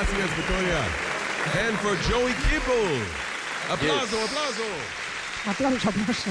Gracias, Victoria. And for Joey Kibble. Aplauso, Yes. aplauso. Aplauso, aplauso.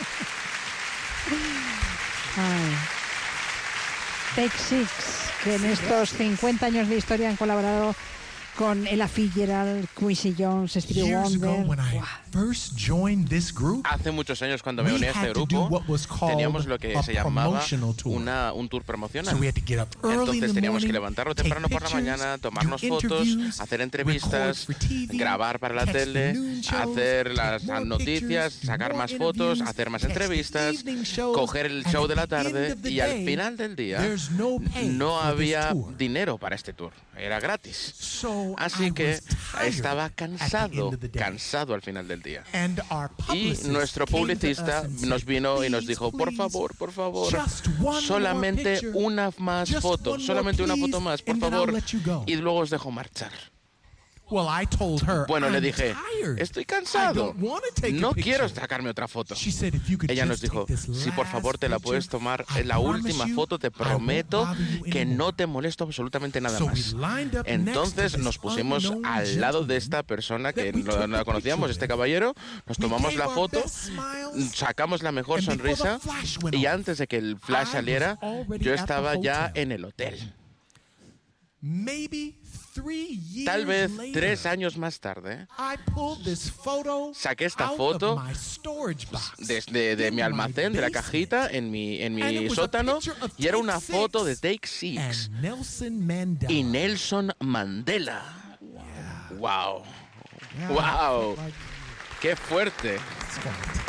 Ay. Take Six, que en estos 50 años de historia han colaborado con Ella Fitzgerald, Quincy Jones, Stevie Years ago, Wonder. when I Wow. first joined this group, Hace muchos años cuando me we uní a este had to do grupo, what was called teníamos lo que a se llamaba promotional tour. un tour promocional. So we had to get up early in Entonces the teníamos que morning, levantarnos take temprano por la pictures, mañana, tomarnos do fotos, interviews, hacer entrevistas, record for TV, grabar para la catch the tele, noon shows, hacer las take more noticias, pictures, sacar more más fotos, interviews, hacer más catch the entrevistas, evening shows, coger el and show at de la the end tarde of the y al day, final del día there's no pay no for this había tour. dinero para este tour, era gratis. So Así I que was tired estaba at the end cansado of the day. al final del día. And our Y publicist nuestro came to publicista us and nos said, vino y nos "Please, dijo, por favor, just one more solamente picture, una más just foto, one more, solamente una please, foto más, por and then I'll favor, let you go." y luego os dejo marchar. Well, I told her, Bueno, le "I'm dije, tired. estoy I cansado, don't wanna take a no picture." quiero sacarme otra foto. She said, "If you could Ella nos just dijo, take this si por favor te la last puedes picture, tomar I en la promise última you, foto, te I won't prometo bother you que anymore." no te molesto absolutamente nada So we más. lined up next Entonces to this nos pusimos unknown al lado de gentleman esta persona que that we no took la the conocíamos, picture este with. caballero, nos We tomamos gave la our foto, best smiles, sacamos la mejor and before the sonrisa flash went y off, antes de que el flash I saliera, was already yo at the estaba ya hotel. en el hotel. Maybe 3 years Tal vez later, 3 años más tarde I pulled this photo saqué esta out foto of my storage box de in mi my almacén, de la basement. cajita, en And mi it was a sótano, picture of y era Take una Six foto de Take Six and Nelson Mandela. y Nelson Mandela. ¡Wow! Yeah, ¡Wow! like, ¡Qué fuerte! it's fun.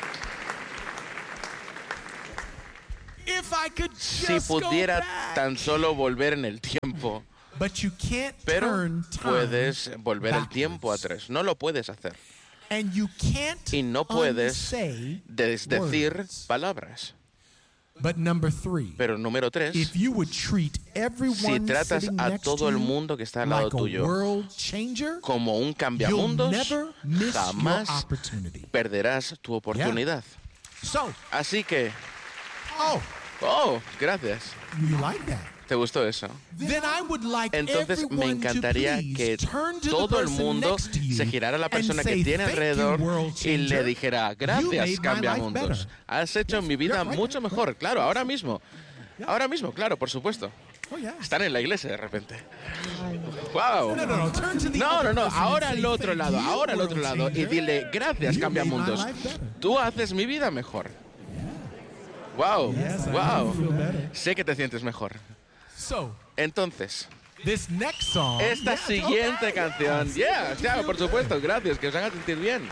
If I could Si just go pudiera back. tan solo volver en el tiempo, But you can't pero turn time puedes volver el backwards. tiempo atrás. No lo puedes hacer. And you can't Y no puedes unsay decir words. palabras. But number 3, Pero número 3, if you would treat everyone si tratas sitting a next todo to el you mundo que está al lado like a tuyo world changer, como un you'll cambiamundos, never miss your jamás opportunity. perderás tu oportunidad. So, Así que, oh, gracias. you like that? ¿Te gustó eso? Then I would like Entonces me everyone encantaría to please que turn to the todo el person mundo next to you se girara a la persona and que say, tiene "Thank you, alrededor world y le changer. dijera, You gracias, made my life cambiamundos. better." Has hecho mi vida right, mucho right, mejor. Claro, ahora mismo. Ahora mismo, claro, por supuesto. Oh, yeah. Están en la iglesia de repente. ¡Wow! No, turn to the No, other no, person and ahora say, al otro "Thank lado, you, ahora al otro world lado. Y changer. dile, gracias, You cambiamundos. made my life better." Tú haces mi vida mejor. ¡Wow! Yes, I ¡Wow! feel better. Sé que te sientes mejor. So, Entonces, this next song. esta siguiente canción. Yeah, claro, por supuesto, gracias, que os haga sentir bien.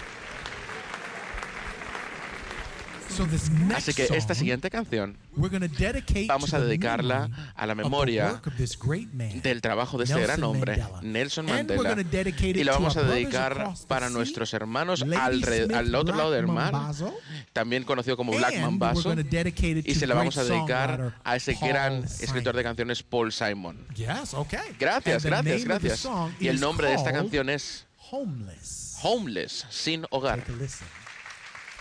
So this next Así que esta song, siguiente canción we're gonna dedicate vamos a to the dedicarla memory a la of the memoria work of this great man, del trabajo de este Nelson gran hombre, Mandela. Nelson And we're Mandela. gonna dedicate it Y la to vamos a our brothers dedicar across the para sea, nuestros hermanos Lady Smith al otro lado del Black mar, Mambazo, también conocido como Black and Mambazo. we're gonna dedicate it Y to se la vamos a great dedicar songwriter a ese Paul gran Simon. escritor de canciones, Paul Simon. Yes, okay. Gracias, And the gracias, name of the gracias. song Y el is nombre de esta called canción es Homeless. Homeless, sin hogar. Take a listen.